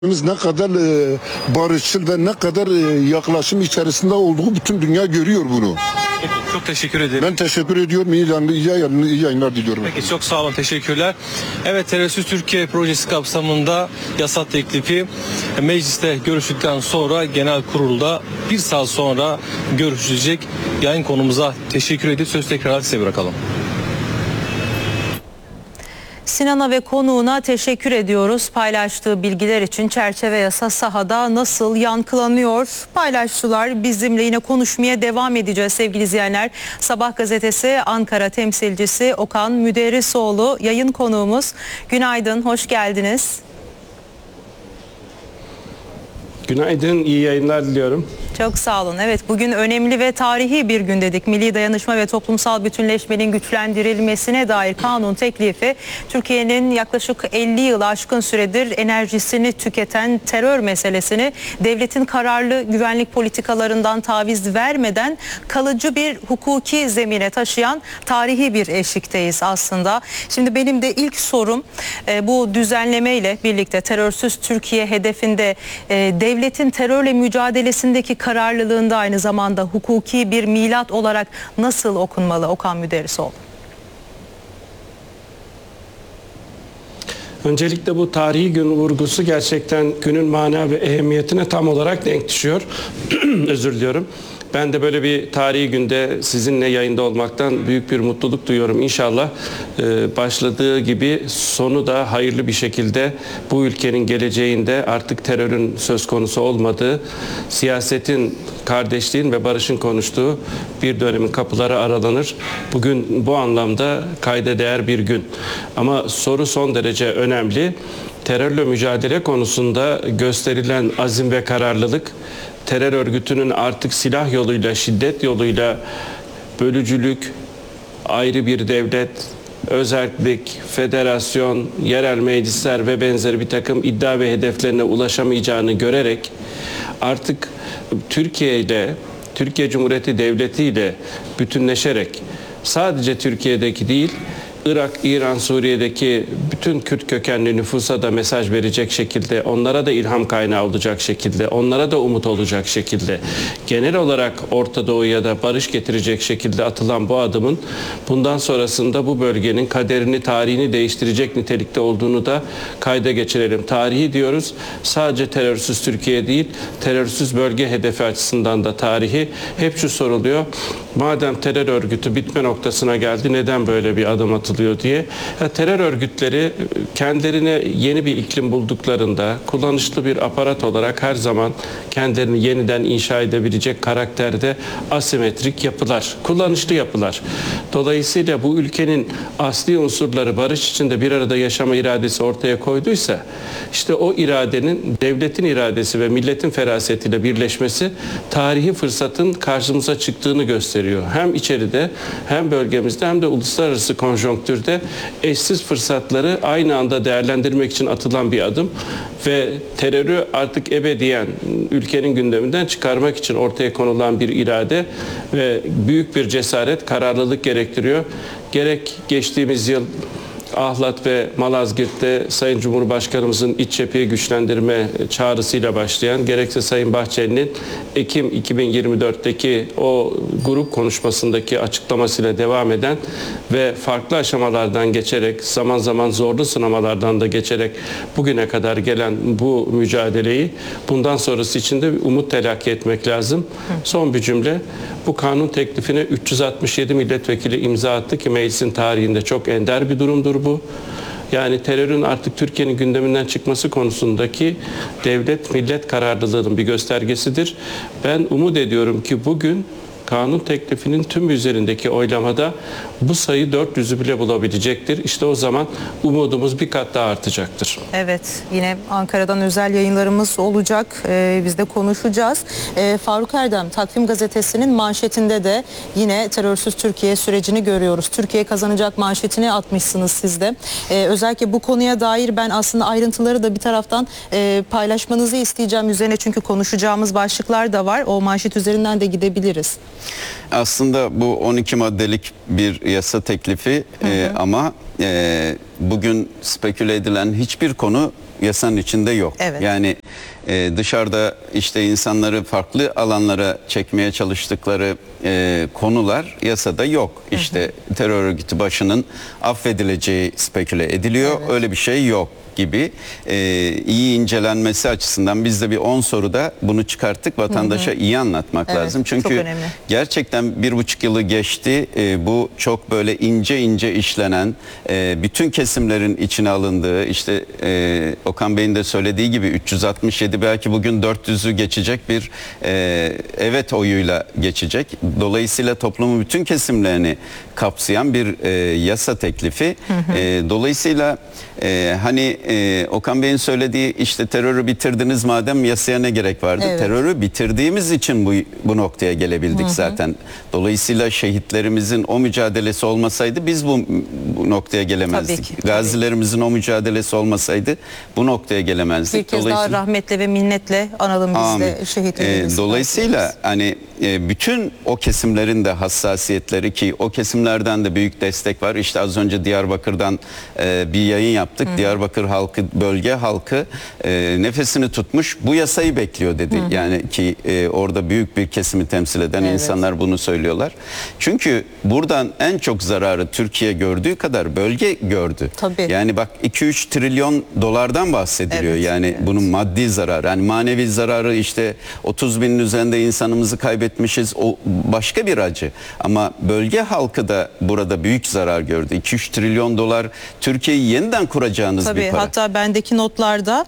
Ne kadar barışçıl ve ne kadar yaklaşım içerisinde olduğu bütün dünya görüyor bunu. Peki, çok teşekkür ederim. Ben teşekkür ediyorum. İyi yayınlar diliyorum. Peki, çok sağ olun. Teşekkürler. Evet, Terörsüz Türkiye projesi kapsamında yasa teklifi mecliste görüştükten sonra genel kurulda bir saat sonra görüşülecek. Yayın konumuza teşekkür edip söz tekrar size bırakalım. Sinan'a ve konuğuna teşekkür ediyoruz. Paylaştığı bilgiler için çerçeve yasa sahada nasıl yankılanıyor paylaştılar. Bizimle yine konuşmaya devam edeceğiz sevgili izleyenler. Sabah gazetesi Ankara temsilcisi Okan Müderrisoğlu yayın konuğumuz. Günaydın, hoş geldiniz. Günaydın, iyi yayınlar diliyorum. Çok sağ olun. Evet, bugün önemli ve tarihi bir gün dedik. Milli dayanışma ve toplumsal bütünleşmenin güçlendirilmesine dair kanun teklifi Türkiye'nin yaklaşık 50 yıl aşkın süredir enerjisini tüketen terör meselesini devletin kararlı güvenlik politikalarından taviz vermeden kalıcı bir hukuki zemine taşıyan tarihi bir eşikteyiz aslında. Şimdi benim de ilk sorum bu düzenleme ile birlikte terörsüz Türkiye hedefinde devletin terörle mücadelesindeki kararlılığında aynı zamanda hukuki bir milat olarak nasıl okunmalı Okan Müderrisoğlu? Öncelikle bu tarihi gün vurgusu gerçekten günün mana ve ehemmiyetine tam olarak denk düşüyor. Özür diliyorum. Ben de böyle bir tarihi günde sizinle yayında olmaktan büyük bir mutluluk duyuyorum. İnşallah başladığı gibi sonu da hayırlı bir şekilde bu ülkenin geleceğinde artık terörün söz konusu olmadığı, siyasetin, kardeşliğin ve barışın konuştuğu bir dönemin kapıları aralanır. Bugün bu anlamda kayda değer bir gün. Ama soru son derece önemli. Terörle mücadele konusunda gösterilen azim ve kararlılık, terör örgütünün artık silah yoluyla, şiddet yoluyla bölücülük, ayrı bir devlet, özerklik, federasyon, yerel meclisler ve benzeri bir takım iddia ve hedeflerine ulaşamayacağını görerek artık Türkiye ile, Türkiye Cumhuriyeti Devleti ile bütünleşerek sadece Türkiye'deki değil, Irak, İran, Suriye'deki bütün Kürt kökenli nüfusa da mesaj verecek şekilde, onlara da ilham kaynağı olacak şekilde, onlara da umut olacak şekilde, genel olarak Orta Doğu'ya da barış getirecek şekilde atılan bu adımın bundan sonrasında bu bölgenin kaderini, tarihini değiştirecek nitelikte olduğunu da kayda geçirelim. Tarihi diyoruz, sadece terörsüz Türkiye değil, terörsüz bölge hedefi açısından da tarihi. Hep şu soruluyor, madem terör örgütü bitme noktasına geldi, neden böyle bir adım atılıyor diye. Terör örgütleri kendilerine yeni bir iklim bulduklarında kullanışlı bir aparat olarak her zaman kendilerini yeniden inşa edebilecek karakterde asimetrik yapılar, kullanışlı yapılar. Dolayısıyla bu ülkenin asli unsurları barış içinde bir arada yaşama iradesi ortaya koyduysa, işte o iradenin devletin iradesi ve milletin ferasetiyle birleşmesi tarihi fırsatın karşımıza çıktığını gösteriyor. Hem içeride hem bölgemizde hem de uluslararası konjonktürde eşsiz fırsatları aynı anda değerlendirmek için atılan bir adım ve terörü artık ebediyen ülkenin gündeminden çıkarmak için ortaya konulan bir irade ve büyük bir cesaret, kararlılık gerektiriyor. Gerek geçtiğimiz yıl Ahlat ve Malazgirt'te Sayın Cumhurbaşkanımızın iç cepheyi güçlendirme çağrısıyla başlayan, gerekse Sayın Bahçeli'nin Ekim 2024'teki o grup konuşmasındaki açıklamasıyla devam eden ve farklı aşamalardan geçerek, zaman zaman zorlu sınamalardan da geçerek bugüne kadar gelen bu mücadeleyi bundan sonrası için de bir umut telakki etmek lazım. Son bir cümle, bu kanun teklifine 367 milletvekili imza attı ki meclisin tarihinde çok ender bir durumdur bu. Yani terörün artık Türkiye'nin gündeminden çıkması konusundaki devlet millet kararlılığının bir göstergesidir. Ben umut ediyorum ki bugün kanun teklifinin tüm üzerindeki oylamada bu sayı 400'ü bile bulabilecektir. İşte o zaman umudumuz bir kat daha artacaktır. Evet, yine Ankara'dan özel yayınlarımız olacak. Biz de konuşacağız. Faruk Erdem, Takvim Gazetesi'nin manşetinde de yine terörsüz Türkiye sürecini görüyoruz. Türkiye kazanacak manşetini atmışsınız siz de. Özellikle bu konuya dair ben aslında ayrıntıları da bir taraftan paylaşmanızı isteyeceğim üzerine, çünkü konuşacağımız başlıklar da var. O manşet üzerinden de gidebiliriz. Aslında bu 12 maddelik bir yasa teklifi ama bugün speküle edilen hiçbir konu yasanın içinde yok. Evet. Yani dışarıda işte insanları farklı alanlara çekmeye çalıştıkları konular yasada yok. İşte terör örgütü başının affedileceği speküle ediliyor. Evet. Öyle bir şey yok gibi. İyi incelenmesi açısından biz de bir 10 soruda bunu çıkarttık. Vatandaşa iyi anlatmak Evet, lazım. çok Çünkü önemli. gerçekten 1,5 yılı geçti. Bu çok böyle ince ince işlenen, bütün kesimlerin içine alındığı, işte Okan Bey'in de söylediği gibi 367 belki bugün 400'ü geçecek bir evet oyuyla geçecek. Dolayısıyla toplumun bütün kesimlerini kapsayan bir yasa teklifi. Dolayısıyla hani Okan Bey'in söylediği işte terörü bitirdiniz madem yasaya ne gerek vardı? Evet. Terörü bitirdiğimiz için bu noktaya gelebildik zaten. Dolayısıyla şehitlerimizin o mücadelesi olmasaydı biz bu noktaya gelemezdik. Tabii ki, tabii. Gazilerimizin o mücadelesi olmasaydı bu noktaya gelemezdik. Bir kez daha rahmetle ve minnetle analım biz de şehitlerimizi. Dolayısıyla hani bütün o kesimlerin de hassasiyetleri, ki o kesimlerden de büyük destek var. İşte az önce Diyarbakır'dan bir yayın yaptık. Diyarbakır halkı, bölge halkı nefesini tutmuş, bu yasayı bekliyor dedi. Yani ki orada büyük bir kesimi temsil eden insanlar bunu söylüyorlar. Çünkü buradan en çok zararı Türkiye gördüğü kadar bölge gördü. Tabii. Yani bak 2-3 trilyon dolardan bahsediliyor. Evet, yani bunun maddi zararı, yani manevi zararı işte 30 binin üzerinde insanımızı kaybetmişiz. O başka bir acı. Ama bölge halkı da burada büyük zarar gördü. 2-3 trilyon dolar Türkiye'yi yeniden kuracağınız Tabii, bir para. hatta bendeki notlarda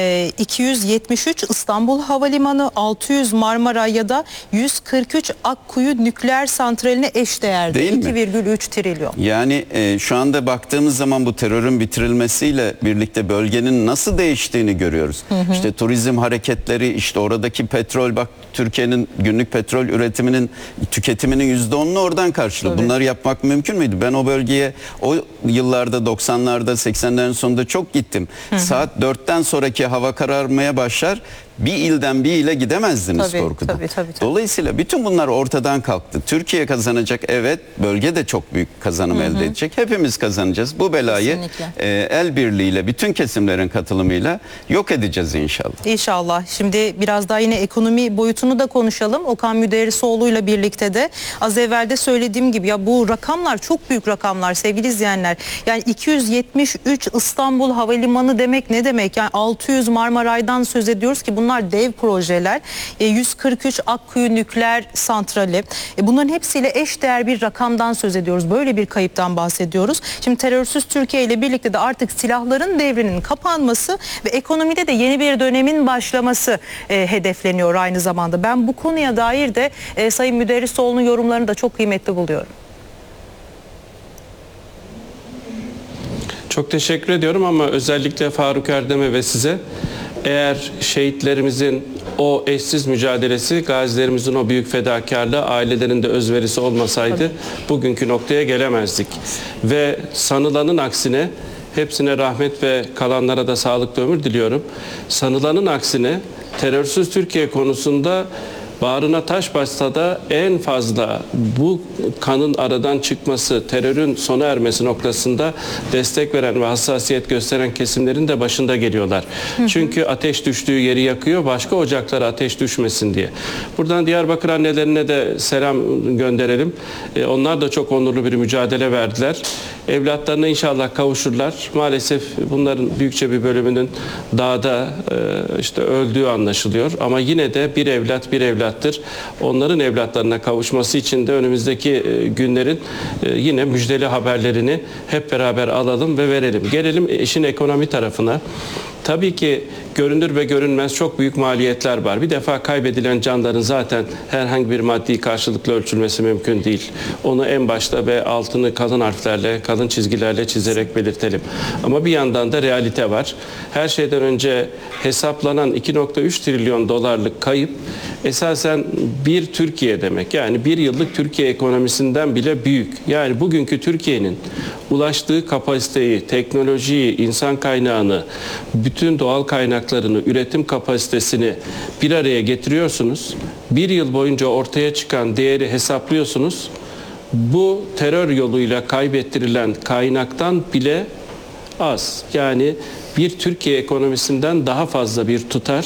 273 İstanbul Havalimanı, 600 Marmara ya da 143 Akkuyu nükleer santraline eşdeğerdi. Değil mi? 2,3 trilyon. Yani şu anda baktığımız zaman bu terörün bitirilmesiyle birlikte bölgenin nasıl değiştiğini görüyoruz. İşte turizm hareketleri, işte oradaki petrol, bak Türkiye'nin günlük petrol üretiminin, tüketiminin %10'unu oradan karşılıyor. Tabii. Bunları yapmak mümkün müydü? Ben o bölgeye o yıllarda 90'larda 80'lerin sonunda çok gittim. Saat 4'ten sonraki hava kararmaya başlar. Bir ilden bir ile gidemezdiniz Tabii, korkudan. tabii. Dolayısıyla bütün bunlar ortadan kalktı. Türkiye kazanacak, evet, bölge de çok büyük kazanım elde edecek. Hepimiz kazanacağız. Bu belayı el birliğiyle, bütün kesimlerin katılımıyla yok edeceğiz inşallah. İnşallah. Şimdi biraz daha yine ekonomi boyutunu da konuşalım. Okan Müderrisoğlu'yla birlikte de az evvel de söylediğim gibi ya bu rakamlar çok büyük rakamlar sevgili izleyenler. Yani 273 İstanbul Havalimanı demek ne demek? Yani 600 Marmaray'dan söz ediyoruz ki bunlar dev projeler. 143 Akkuyu nükleer santrali. Bunların hepsiyle eşdeğer bir rakamdan söz ediyoruz. Böyle bir kayıptan bahsediyoruz. Şimdi terörsüz Türkiye ile birlikte de artık silahların devrinin kapanması ve ekonomide de yeni bir dönemin başlaması hedefleniyor aynı zamanda. Ben bu konuya dair de Sayın Müderrisoğlu'nun yorumlarını da çok kıymetli buluyorum. Çok teşekkür ediyorum ama özellikle Faruk Erdem'e ve size, eğer şehitlerimizin o eşsiz mücadelesi, gazilerimizin o büyük fedakarlığı, ailelerin de özverisi olmasaydı bugünkü noktaya gelemezdik. Ve sanılanın aksine, hepsine rahmet ve kalanlara da sağlıklı ömür diliyorum. Sanılanın aksine terörsüz Türkiye konusunda bağrına taş bassa da en fazla bu kanın aradan çıkması, terörün sona ermesi noktasında destek veren ve hassasiyet gösteren kesimlerin de başında geliyorlar. Çünkü ateş düştüğü yeri yakıyor, başka ocaklara ateş düşmesin diye. Buradan Diyarbakır annelerine de selam gönderelim. Onlar da çok onurlu bir mücadele verdiler. Evlatlarına inşallah kavuşurlar. Maalesef bunların büyükçe bir bölümünün dağda işte öldüğü anlaşılıyor. Ama yine de bir evlat bir evlattır. Onların evlatlarına kavuşması için de önümüzdeki günlerin yine müjdeli haberlerini hep beraber alalım ve verelim. Gelelim işin ekonomi tarafına. Tabii ki görünür ve görünmez çok büyük maliyetler var. Bir defa kaybedilen canların zaten herhangi bir maddi karşılıklı ölçülmesi mümkün değil. Onu en başta ve altını kalın harflerle, kalın çizgilerle çizerek belirtelim. Ama bir yandan da realite var. Her şeyden önce hesaplanan 2,3 trilyon dolarlık kayıp esasen bir Türkiye demek. Yani bir yıllık Türkiye ekonomisinden bile büyük. Yani bugünkü Türkiye'nin ulaştığı kapasiteyi, teknolojiyi, insan kaynağını, bütün doğal kaynaklarını, üretim kapasitesini bir araya getiriyorsunuz. Bir yıl boyunca ortaya çıkan değeri hesaplıyorsunuz. Bu terör yoluyla kaybettirilen kaynaktan bile az. Yani bir Türkiye ekonomisinden daha fazla bir tutar